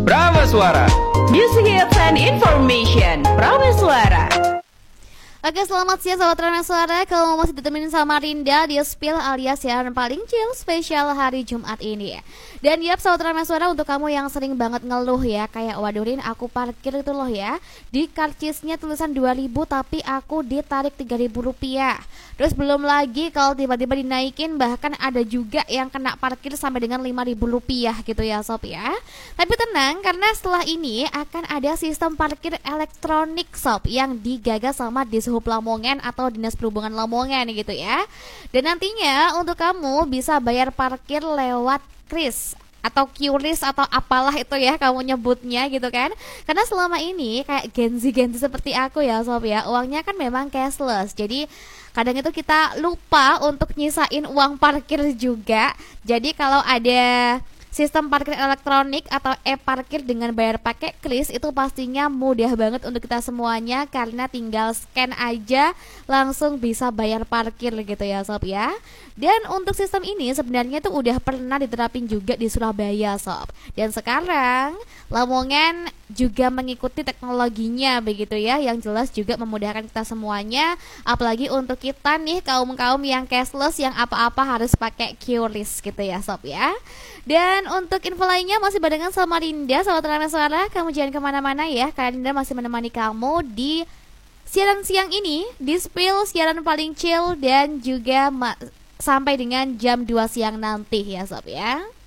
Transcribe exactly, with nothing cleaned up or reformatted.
Prameswara. Music hits and information. Prameswara. Oke, selamat siang sahabat Prameswara. Kalau masih ditemenin sama Rinda di Spill alias siaran paling chill spesial hari Jumat ini. Dan yap sahabat Prameswara, untuk kamu yang sering banget ngeluh ya, kayak waduh Rin, aku parkir itu loh ya, di karcisnya tulisan dua ribu tapi aku ditarik tiga ribu rupiah. Terus belum lagi kalau tiba-tiba dinaikin, bahkan ada juga yang kena parkir sampai dengan lima ribu rupiah gitu ya sob ya. Tapi tenang, karena setelah ini akan ada sistem parkir elektronik sob yang digagas sama Dishub Lamongan atau Dinas Perhubungan Lamongan gitu ya. Dan nantinya untuk kamu bisa bayar parkir lewat kris atau QRIS atau apalah itu ya kamu nyebutnya gitu kan. Karena selama ini kayak genzi-genzi seperti aku ya sob ya, uangnya kan memang cashless. Jadi kadang itu kita lupa untuk nyisain uang parkir juga. Jadi kalau ada sistem parkir elektronik atau e-parkir dengan bayar pakai kris, itu pastinya mudah banget untuk kita semuanya, karena tinggal scan aja langsung bisa bayar parkir gitu ya sob ya. Dan untuk sistem ini sebenarnya tuh udah pernah diterapin juga di Surabaya sob. Dan sekarang Lamongan juga mengikuti teknologinya begitu ya, yang jelas juga memudahkan kita semuanya. Apalagi untuk kita nih kaum-kaum yang cashless, yang apa-apa harus pakai QRIS gitu ya sob ya. Dan untuk info lainnya masih barengan sama Rinda, sahabat Prameswara. Kamu jangan kemana-mana ya, karena Rinda masih menemani kamu di siaran siang ini, di Spill siaran paling chill, dan juga ma- sampai dengan jam dua siang nanti ya sob ya.